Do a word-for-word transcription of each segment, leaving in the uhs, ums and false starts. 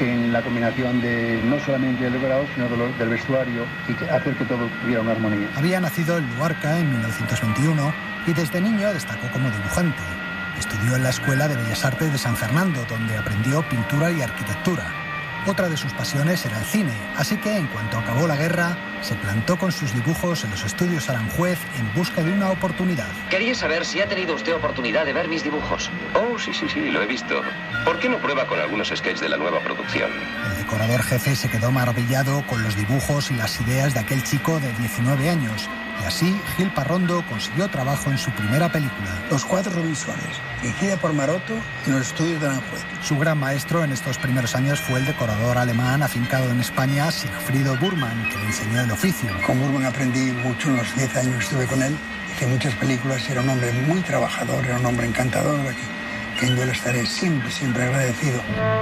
en la combinación de no solamente del decorado, sino de lo, del vestuario, y que hacer que todo tuviera una armonía. Había nacido en Luarca en mil novecientos veintiuno y desde niño destacó como dibujante. Estudió en la Escuela de Bellas Artes de San Fernando, donde aprendió pintura y arquitectura. Otra de sus pasiones era el cine, así que en cuanto acabó la guerra, se plantó con sus dibujos en los estudios Aranjuez en busca de una oportunidad. Quería saber si ha tenido usted oportunidad de ver mis dibujos. Oh, sí, sí, sí, lo he visto. ¿Por qué no prueba con algunos sketches de la nueva producción? El decorador jefe se quedó maravillado con los dibujos y las ideas de aquel chico de diecinueve años. Y así, Gil Parrondo consiguió trabajo en su primera película. Los Cuatro Robinsones, dirigida por Maroto en los estudios de Aranjuez. Su gran maestro en estos primeros años fue el decorador alemán afincado en España, Sigfrido Burman, que le enseñó el oficio. Con Burman aprendí mucho en los diez años que estuve con él. Hice muchas películas, era un hombre muy trabajador, era un hombre encantador, a quien yo le estaré siempre, siempre agradecido.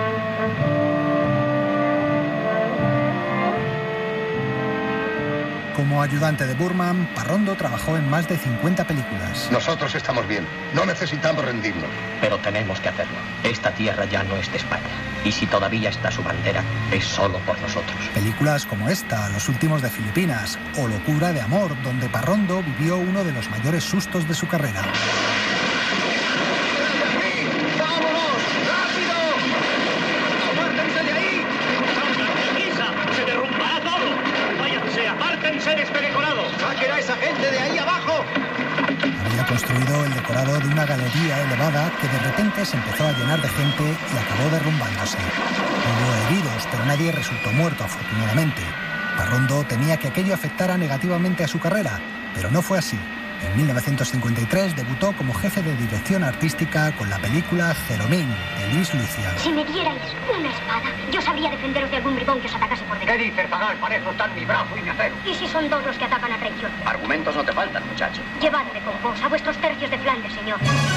Como ayudante de Burman, Parrondo trabajó en más de cincuenta películas. Nosotros estamos bien, no necesitamos rendirnos. Pero tenemos que hacerlo. Esta tierra ya no es de España. Y si todavía está su bandera, es solo por nosotros. Películas como esta, Los últimos de Filipinas, o Locura de amor, donde Parrondo vivió uno de los mayores sustos de su carrera. ¡Saquen a esa gente de ahí abajo! Había construido el decorado de una galería elevada que de repente se empezó a llenar de gente y acabó derrumbándose. Hubo heridos, pero nadie resultó muerto, afortunadamente. Parrondo temía que aquello afectara negativamente a su carrera, pero no fue así. En mil novecientos cincuenta y tres debutó como jefe de dirección artística con la película Jeromín, de Luis Lucia. Si me dierais una espada, yo sabría defenderos de algún bribón que os atacase por detrás. ¿Qué dices, Zagal? Para eso están mi brazo y mi acero. ¿Y si son dos los que atacan a traición? Argumentos no te faltan, muchacho. Llevadme con vos a vuestros tercios de Flandes, señor.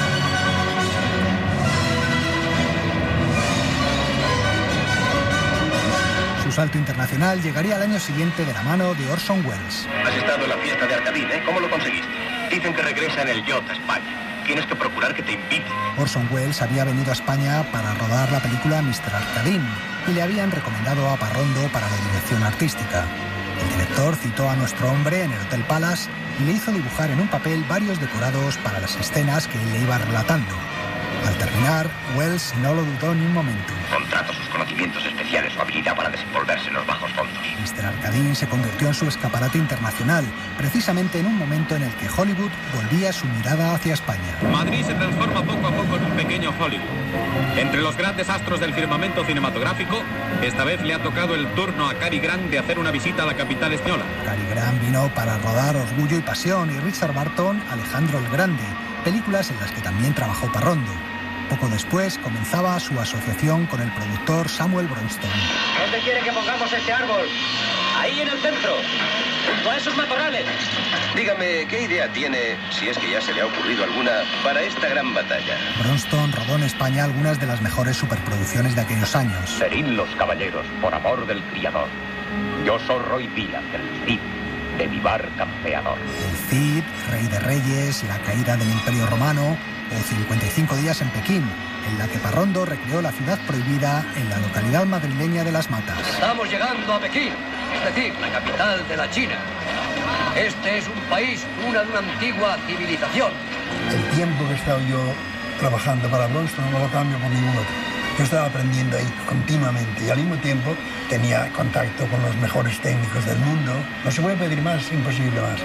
Su salto internacional llegaría al año siguiente de la mano de Orson Welles. Has estado en la fiesta de Arcadín, ¿eh? ¿Cómo lo conseguiste? Dicen que regresa en el yacht a España. Tienes que procurar que te invite. Orson Welles había venido a España para rodar la película mister Arcadín y le habían recomendado a Parrondo para la dirección artística. El director citó a nuestro hombre en el Hotel Palace y le hizo dibujar en un papel varios decorados para las escenas que él le iba relatando. Al terminar, Welles no lo dudó ni un momento. Contrato sus conocimientos especiales, su habilidad para desenvolverse en los bajos fondos. mister Arcadín se convirtió en su escaparate internacional, precisamente en un momento en el que Hollywood volvía su mirada hacia España. Madrid se transforma poco a poco en un pequeño Hollywood. Entre los grandes astros del firmamento cinematográfico, esta vez le ha tocado el turno a Cary Grant de hacer una visita a la capital española. Cary Grant vino para rodar Orgullo y Pasión y Richard Burton, Alejandro el Grande, películas en las que también trabajó Parrondo. Poco después comenzaba su asociación con el productor Samuel Bronston. ¿Dónde quiere que pongamos este árbol? Ahí en el centro, junto a esos matorrales. Dígame, ¿qué idea tiene, si es que ya se le ha ocurrido alguna, para esta gran batalla? Bronston rodó en España algunas de las mejores superproducciones de aquellos años. Serid los caballeros, por amor del criador. Yo soy Roy Díaz, el Cid, de Vivar Campeador. El Cid, Rey de Reyes, La caída del Imperio Romano o cincuenta y cinco días en Pekín, en la que Parrondo recreó la ciudad prohibida en la localidad madrileña de Las Matas. Estamos llegando a Pekín, es decir, la capital de la China. Este es un país, una de una antigua civilización. El tiempo que he estado yo trabajando para Bronston no lo cambio por ningún otro. Yo estaba aprendiendo ahí continuamente y al mismo tiempo tenía contacto con los mejores técnicos del mundo. No se puede pedir más, es imposible más.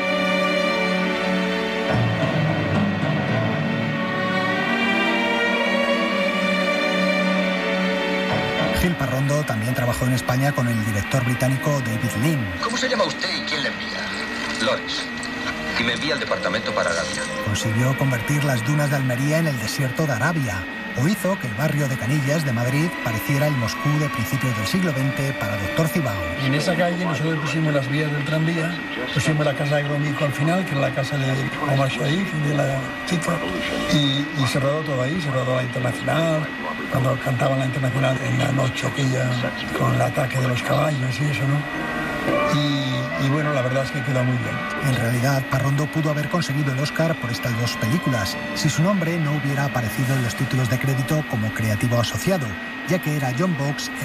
Gil Parrondo también trabajó en España con el director británico David Lean. ¿Cómo se llama usted y quién le envía? Loris. Y me envía al departamento para Arabia. Consiguió convertir las dunas de Almería en el desierto de Arabia, o hizo que el barrio de Canillas de Madrid pareciera el Moscú de principios del siglo veinte para Doctor Cibao. Y en esa calle nosotros pusimos las vías del tranvía, pusimos la casa de Gromyko al final, que era la casa de Omar Sharif, de la chica, y, y se rodó todo ahí, se rodó la Internacional, cuando cantaban la Internacional en la noche aquella con el ataque de los caballos y eso, ¿no? Y, y bueno, la verdad es que quedó muy bien. En realidad, Parrondo pudo haber conseguido el Oscar por estas dos películas si su nombre no hubiera aparecido en los títulos de crédito como creativo asociado, ya que era John Box